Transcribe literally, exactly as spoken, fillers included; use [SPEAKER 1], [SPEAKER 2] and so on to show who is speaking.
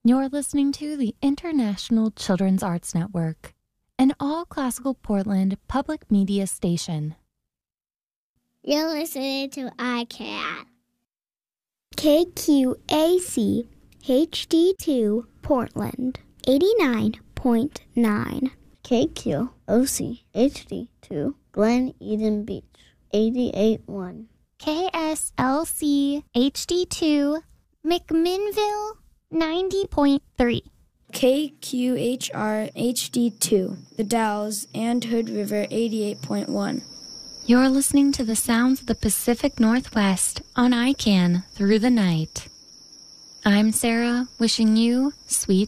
[SPEAKER 1] You're listening to the International Children's Arts Network, an all-classical Portland public media station.
[SPEAKER 2] You're listening to I C A N.
[SPEAKER 3] K Q A C H D two Portland, eighty-nine point nine.
[SPEAKER 2] K Q O C H D two Glen Eden Beach, eighty-eight point one.
[SPEAKER 4] K S L C H D two McMinnville, ninety point three.
[SPEAKER 5] K Q H R H D two, The Dalles and Hood River, eighty-eight point one.
[SPEAKER 1] You're listening to the sounds of the Pacific Northwest on I C A N through the night. I'm Sarah, wishing you sweet